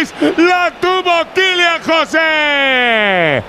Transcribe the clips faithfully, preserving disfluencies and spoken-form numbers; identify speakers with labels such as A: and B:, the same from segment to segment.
A: Davis. La tuvo Kylian José.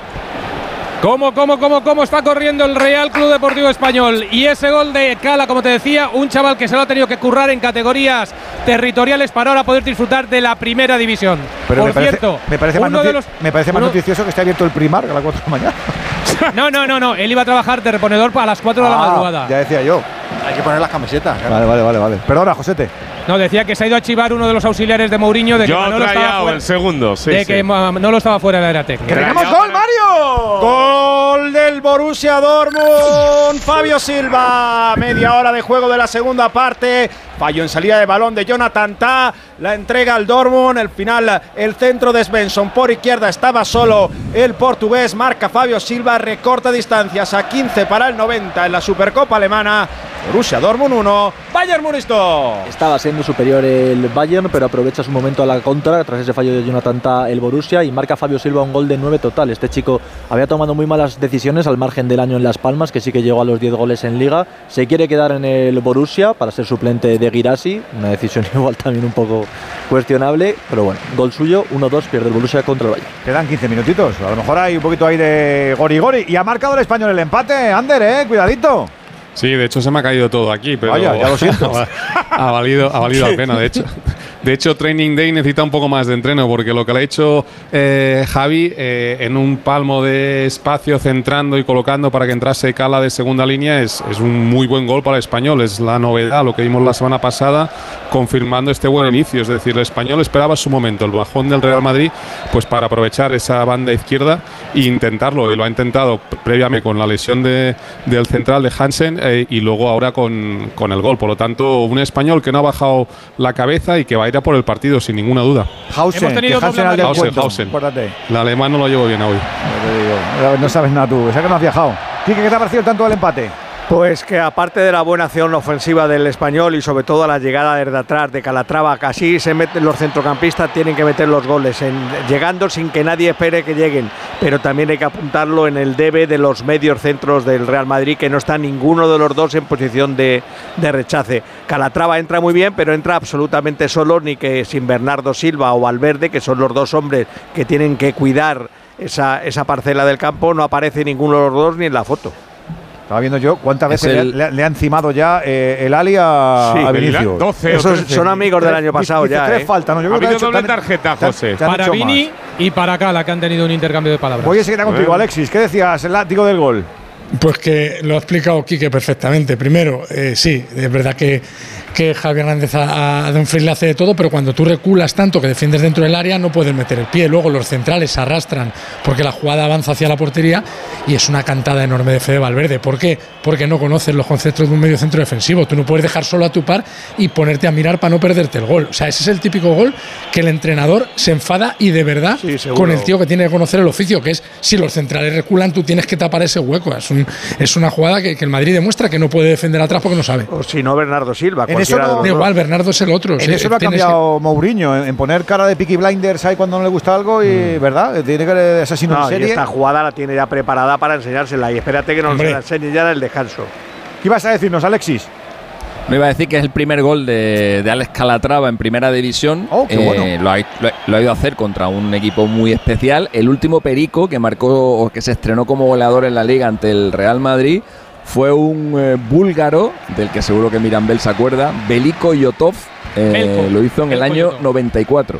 B: ¿Cómo, cómo, cómo, cómo está corriendo el Real Club Deportivo Español? Y ese gol de Cala, como te decía, un chaval que se lo ha tenido que currar en categorías territoriales para ahora poder disfrutar de la primera división.
C: Pero
B: Por
C: me parece,
B: cierto,
C: me parece, más,
B: uno
C: noti-
B: de los,
C: me parece más
B: uno,
C: noticioso que esté abierto el Primark a las cuatro de la mañana.
B: No, no, no, no. Él iba a trabajar de reponedor a las cuatro de la
C: Ah,
B: madrugada.
C: Ya decía yo.
D: Hay que poner las camisetas. Claro.
C: Vale, vale, vale, vale. Perdona, Josete.
B: No, decía que se ha ido a chivar uno de los auxiliares de Mourinho de que
A: Yo
B: Manolo estaba
A: Trayao,
B: fuera,
A: el segundo. Sí,
B: de
A: sí.
B: que Manolo estaba fuera de la era técnica.
C: ¡Que tenemos gol, Mario!
D: Gol del Borussia Dortmund. Fabio Silva. Media hora de juego de la segunda parte. Fallo en salida de balón de Jonathan Tah. La entrega al Dortmund. El final, el centro de Svensson por izquierda. Estaba solo el portugués. Marca Fabio Silva. Recorta distancias a quince para el noventa en la Supercopa Alemana. Borussia Dortmund uno, Bayern Múnich dos.
E: Estaba siendo superior el Bayern, pero aprovecha su momento a la contra tras ese fallo de Jonathan Tah el Borussia y marca Fabio Silva un gol de nueve total. Este chico había tomado muy malas decisiones al margen del año en Las Palmas, que sí que llegó a los diez goles en Liga. Se quiere quedar en el Borussia para ser suplente de Guirassy, una decisión igual también un poco cuestionable, pero bueno, gol suyo, uno dos, pierde el Borussia contra el Bayern.
C: Quedan quince minutitos, a lo mejor hay un poquito ahí de gori-gori. Y ha marcado el Español el empate, Ander, eh, cuidadito.
F: Sí, de hecho se me ha caído todo aquí, pero
C: Vaya, ya lo siento.
F: ha valido, ha valido la pena, de hecho. De hecho, Training Day necesita un poco más de entreno, porque lo que le ha hecho eh, Javi eh, en un palmo de espacio, centrando y colocando para que entrase Cala de segunda línea, es, es un muy buen gol para el Español. Es la novedad, lo que vimos la semana pasada, confirmando este buen inicio. Es decir, el Español esperaba su momento, el bajón del Real Madrid, pues para aprovechar esa banda izquierda e intentarlo. Y lo ha intentado previamente con la lesión de, del central de Hansen eh, y luego ahora con, con el gol. Por lo tanto, un Español que no ha bajado la cabeza y que va a ir a por el partido sin ninguna duda.
C: Hausen,
B: Hemos tenido
C: que Hausen al
B: doble
C: del cuento.
F: Hausen.
C: Acuérdate.
F: El alemán no lo llevo bien hoy.
C: No te digo, no sabes nada tú, o sea que no has viajado. Quique, ¿qué te ha parecido tanto el empate?
D: Pues que aparte de la buena acción ofensiva del Español y sobre todo a la llegada desde atrás de Calatrava, casi se meten los centrocampistas, tienen que meter los goles, en, llegando sin que nadie espere que lleguen. Pero también hay que apuntarlo en el debe de los medios centros del Real Madrid, que no está ninguno de los dos en posición de, de rechace. Calatrava entra muy bien, pero entra absolutamente solo, ni que sin Bernardo Silva o Valverde, que son los dos hombres que tienen que cuidar esa, esa parcela del campo, no aparece ninguno de los dos ni en la foto.
C: Estaba viendo yo cuántas veces
E: el...
C: le, le ha encimado ya eh, el Ali a,
D: sí,
C: a Vinicius.
A: doce
D: Esos
A: o trece.
D: son amigos del año pasado
C: dice,
D: ya.
C: Tres
D: ¿eh?
C: faltas, ¿no? Yo
A: Ha
C: creo que
A: habido
C: hecho-
A: doble
C: te han-
A: tarjeta,
C: te han-
A: José.
C: te han
B: Para
C: hecho
B: Vini
C: más.
B: y para Cala, que han tenido un intercambio de palabras.
C: Voy a seguir contigo,
A: Bueno.
C: Alexis. ¿Qué decías, el látigo del gol?
G: Pues que lo ha explicado Quique perfectamente. Primero, eh, sí, es verdad que, que Javi Hernández a, a Dumfries le hace de todo, pero cuando tú reculas tanto que defiendes dentro del área no puedes meter el pie. Luego los centrales se arrastran porque la jugada avanza hacia la portería y es una cantada enorme de Fede Valverde. ¿Por qué? Porque no conoces los conceptos de un medio centro defensivo. Tú no puedes dejar solo a tu par y ponerte a mirar para no perderte el gol. O sea, ese es el típico gol que el entrenador se enfada y de verdad
D: Sí, seguro.
G: con el tío que tiene que conocer el oficio, que es si los centrales reculan tú tienes que tapar ese hueco. Es, un, es una jugada que, que el Madrid demuestra que no puede defender atrás porque no sabe.
D: O si no, Bernardo Silva.
C: En eso
D: cualquiera
C: no-
D: de los
G: Da
D: dos.
G: igual, Bernardo es el otro.
C: En
G: Sí,
C: eso lo ha
G: tienes
C: cambiado Mourinho, en, en poner cara de Peaky Blinders ahí cuando no le gusta algo y, ¿verdad? Tiene que de asesino
D: No,
C: en
D: y
C: serie.
D: esta jugada la tiene ya preparada para enseñársela y espérate que nos
G: Hombre.
D: la enseñe ya en el descanso.
C: ¿Qué ibas a decirnos, Alexis?
H: No iba a decir que es el primer gol de, de Alex Calatrava en primera división.
C: Oh, qué bueno.
H: lo, ha, lo, ha- lo ha ido a hacer contra un equipo muy especial. El último Perico que marcó o que se estrenó como goleador en la liga ante el Real Madrid fue un eh, búlgaro, del que seguro que Mirambel se acuerda, Veliko Yotov. Eh,
B: Belko.
H: lo hizo en el
B: Belko
H: año
B: Yotov.
H: noventa y cuatro.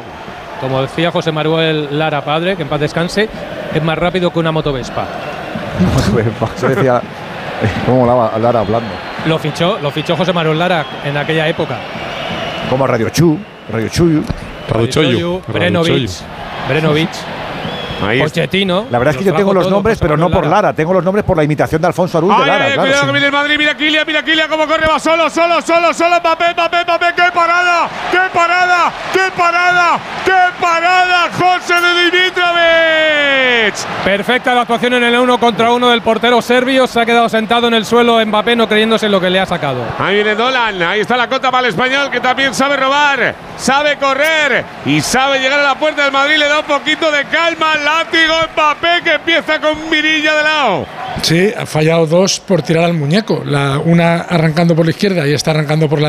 B: Como decía José Manuel Lara padre, que en paz descanse, es más rápido que una moto Vespa.
C: Se decía, ¿cómo molaba Lara hablando?
B: Lo fichó, lo fichó José Manuel Lara en aquella época.
C: Como Radio Chu, Radio Chuyu.
F: Raduchoyu.
B: Brenovic, Brenovic,
A: Ahí está.
B: Pochettino.
C: La verdad es que yo
B: Los
C: tengo
B: trajo
C: los
B: todos,
C: nombres,
B: José
C: pero no
B: Manuel
C: por
B: Lara.
C: Lara. Tengo los nombres por la imitación de Alfonso Arús de
A: Ay,
C: Lara.
A: ay,
C: Claro,
A: cuidado
C: sí.
A: que viene el Madrid, mira Kylian, mira Kylian cómo corre, va solo, solo, solo, solo, Mbappé, Mbappé, Mbappé, qué parada, qué parada, qué parada, qué parada, José de Dimitrovic.
B: Perfecta la actuación en el uno contra uno del portero serbio. Se ha quedado sentado en el suelo Mbappé, no creyéndose en lo que le ha sacado.
A: Ahí viene Dolan, ahí está la cota para el español que también sabe robar, sabe correr y sabe llegar a la puerta del Madrid, le da un poquito de calma, látigo Mbappé que empieza con mirilla de lado.
G: Sí, ha fallado dos por tirar al muñeco. La, una arrancando por la izquierda y está arrancando por la